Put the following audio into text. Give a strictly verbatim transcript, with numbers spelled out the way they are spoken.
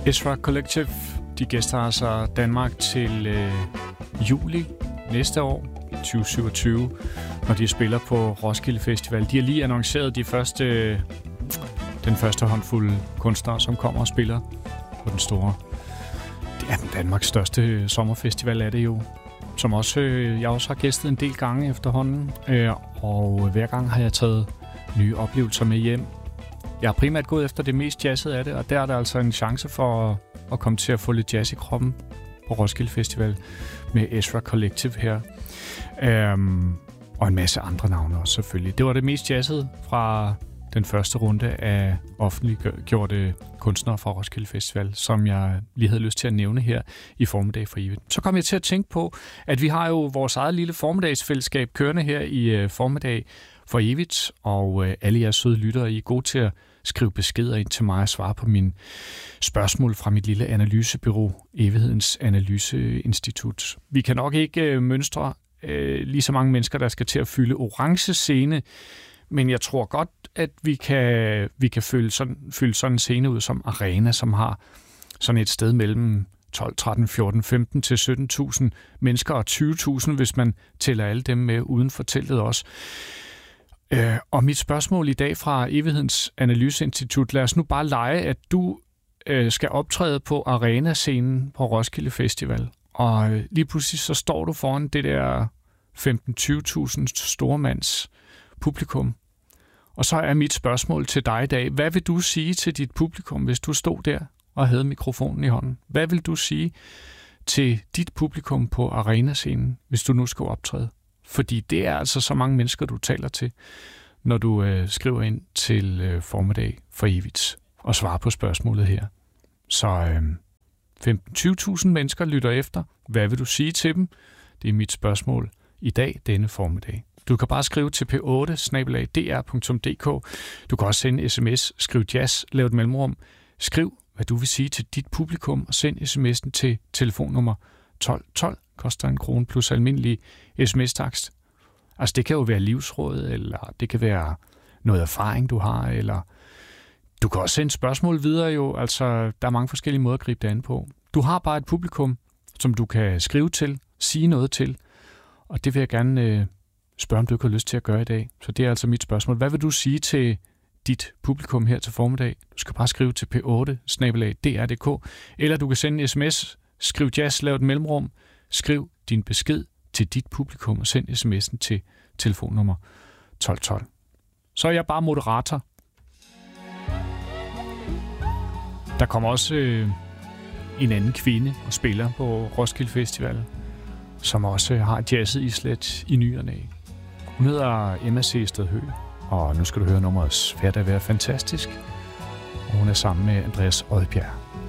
Ezra Collective, de gæster altså Danmark til øh, juli næste år, tyve syvogtyve, når de spiller på Roskilde Festival. De har lige annonceret de første, øh, den første håndfuld kunstnere, som kommer og spiller på den store. Det er Danmarks største sommerfestival, er det jo. Som også, øh, jeg også har gæstet en del gange efterhånden, øh, og hver gang har jeg taget nye oplevelser med hjem. Jeg har primært gået efter det mest jazzede af det, og der er der altså en chance for at, at komme til at få lidt jazz i kroppen på Roskilde Festival med Ezra Collective her. Øhm, og en masse andre navne også selvfølgelig. Det var det mest jazzede fra den første runde af offentliggjorte kunstnere fra Roskilde Festival, som jeg lige havde lyst til at nævne her i Formiddag for Evigt. Så kom jeg til at tænke på, at vi har jo vores eget lille formiddagsfællesskab kørende her i uh, Formiddag for Evigt, og uh, alle jeres søde lyttere, I er gode til at skrive beskeder ind til mig og svare på mine spørgsmål fra mit lille analysebureau, Evighedens Analyseinstitut. Vi kan nok ikke uh, mønstre uh, lige så mange mennesker, der skal til at fylde orange scene, men jeg tror godt, at vi kan, vi kan fylde, sådan, fylde sådan en scene ud som Arena, som har sådan et sted mellem tolv, tretten, fjorten, femten til sytten tusind mennesker og tyve tusind, hvis man tæller alle dem med uden for teltet også. Øh, og mit spørgsmål i dag fra Evighedens Analyseinstitut, lad os nu bare lege, at du øh, skal optræde på Arena-scenen på Roskilde Festival, og øh, lige pludselig så står du foran det der femten til tyve tusind stormands publikum. Og så er mit spørgsmål til dig i dag. Hvad vil du sige til dit publikum, hvis du stod der og havde mikrofonen i hånden? Hvad vil du sige til dit publikum på arenascenen, hvis du nu skal optræde? Fordi det er altså så mange mennesker, du taler til, når du øh, skriver ind til øh, Formiddag for Evigt og svarer på spørgsmålet her. Så øh, femten til tyve tusind mennesker lytter efter. Hvad vil du sige til dem? Det er mit spørgsmål i dag, denne formiddag. Du kan bare skrive til p otte snabel-a d r punktum d k. Du kan også sende sms, skriv jazz, lav et mellemrum. Skriv, hvad du vil sige til dit publikum, og send sms'en til telefonnummer tolv tolv. Koster en krone plus almindelig sms-takst. Altså det kan jo være livsråd, eller det kan være noget erfaring, du har, eller du kan også sende spørgsmål videre jo. Altså der er mange forskellige måder at gribe det an på. Du har bare et publikum, som du kan skrive til, sige noget til, og det vil jeg gerne øh, spørge, om du ikke har lyst til at gøre i dag. Så det er altså mit spørgsmål. Hvad vil du sige til dit publikum her til formiddag? Du skal bare skrive til p otte snabel-a d r punktum d k, eller du kan sende en sms, skriv jazz, lav et mellemrum, skriv din besked til dit publikum og send sms'en til telefonnummer tolv tolv. Så er jeg bare moderator. Der kommer også øh, en anden kvinde og spiller på Roskilde Festival, som også har jazzet islet i ny og næ. Hun hedder Emma Sehested Høgh, og nu skal du høre nummeret Svært at være fantastisk. Og hun er sammen med Andreas Odbjerg.